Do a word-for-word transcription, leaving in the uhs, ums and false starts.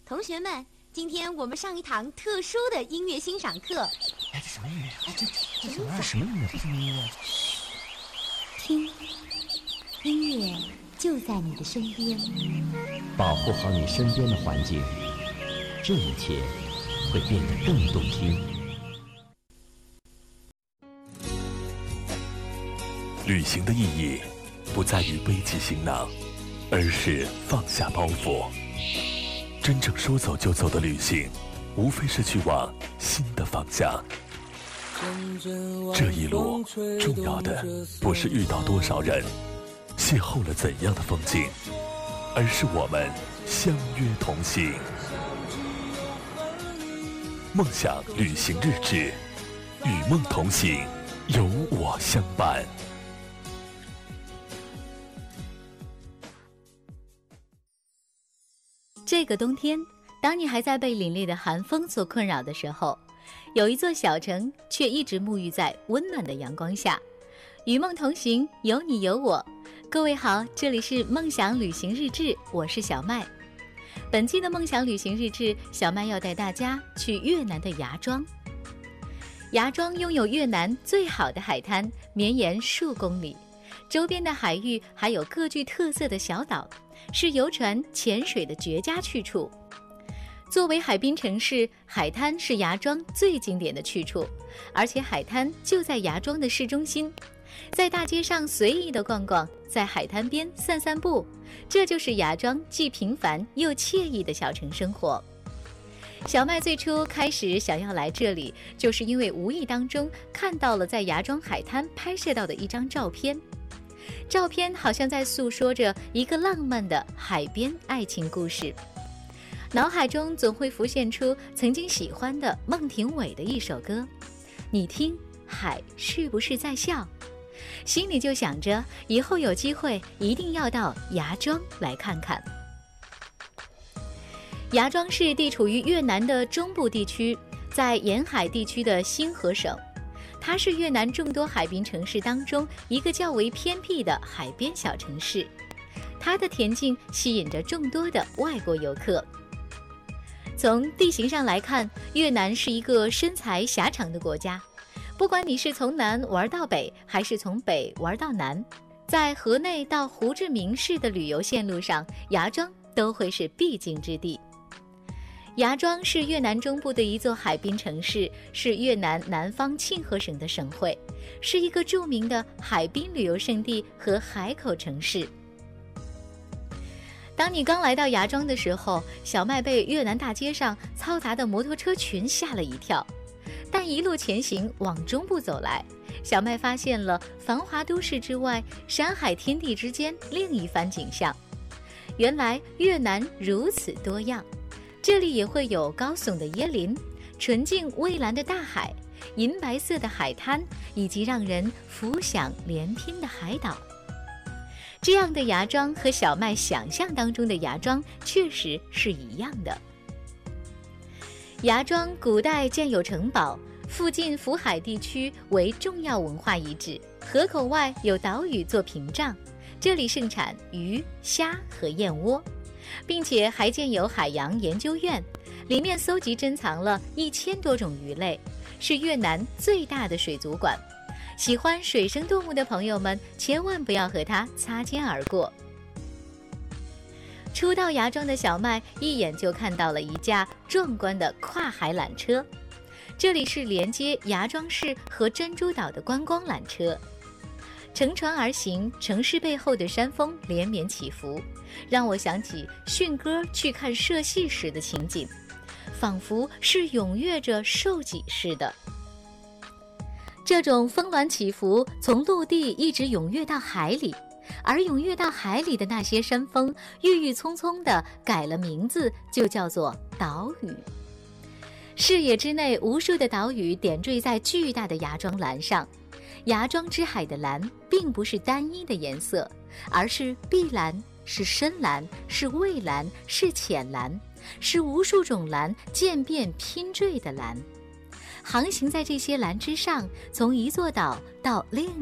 同学们，今天我们上一堂特殊的音乐欣赏课。 哎，这什么音乐？哎，这这什么什么音乐？这什么音乐？ 听，音乐就在你的身边。 保护好你身边的环境，这一切会变得更动听。 旅行的意义不在于背起行囊，而是放下包袱。真正说走就走的旅行，无非是去往新的方向。这一路重要的不是遇到多少人，邂逅了怎样的风景，而是我们相约同行。梦想旅行日志，与梦同行，有我相伴。 这个冬天，当你还在被凛冽的寒风所困扰的时候，有一座小城却一直沐浴在温暖的阳光下。与梦同行，有你有我。各位好，这里是梦想旅行日志，我是小麦。本期的梦想旅行日志，小麦要带大家去越南的芽庄。芽庄拥有越南最好的海滩，绵延数公里，周边的海域还有各具特色的小岛，是游船潜水的绝佳去处。作为海滨城市，海滩是芽庄最经典的去处，而且海滩就在芽庄的市中心，在大街上随意的逛逛，在海滩边散散步，这就是芽庄既平凡又惬意的小城生活。小麦最初开始想要来这里，就是因为无意当中看到了在芽庄海滩拍摄到的一张照片，照片好像在诉说着一个浪漫的海边爱情故事。脑海中总会浮现出曾经喜欢的孟庭苇的一首歌，你听海是不是在笑，心里就想着以后有机会一定要到芽庄来看看。芽庄市地处于越南的中部地区，在沿海地区的新河省，它是越南众多海滨城市当中一个较为偏僻的海边小城市，它的恬静吸引着众多的外国游客。从地形上来看，越南是一个身材狭长的国家，不管你是从南玩到北，还是从北玩到南，在河内到胡志明市的旅游线路上，芽庄都会是必经之地。芽庄是越南中部的一座海滨城市，是越南南方庆河省的省会，是一个著名的海滨旅游胜地和海口城市。当你刚来到芽庄的时候，小麦被越南大街上嘈杂的摩托车群吓了一跳，但一路前行往中部走来，小麦发现了繁华都市之外，山海天地之间另一番景象。原来越南如此多样，这里也会有高耸的椰林，纯净蔚蓝的大海，银白色的海滩，以及让人浮想联翩的海岛。这样的芽庄和小麦想象当中的芽庄确实是一样的。芽庄古代建有城堡，附近福海地区为重要文化遗址，河口外有岛屿做屏障，这里盛产鱼、虾和燕窝，并且还建有海洋研究院，里面搜集珍藏了一千多种鱼类，是越南最大的水族馆。喜欢水生动物的朋友们千万不要和它擦肩而过。初到芽庄的小麦一眼就看到了一架壮观的跨海缆车，这里是连接芽庄市和珍珠岛的观光缆车。乘船而行，城市背后的山峰连绵起伏，让我想起驯鸽去看社戏时的情景，仿佛是踊跃着受己似的。这种峰峦起伏从陆地一直踊跃到海里，而踊跃到海里的那些山峰郁郁葱葱地改了名字，就叫做岛屿。视野之内，无数的岛屿点缀在巨大的芽庄蓝上。芽庄之海的蓝并不是单一的颜色，而是碧蓝，是深蓝，是蔚蓝，是浅蓝，是无数种蓝渐变拼缀的蓝。航行在这些蓝之上，从一座岛到另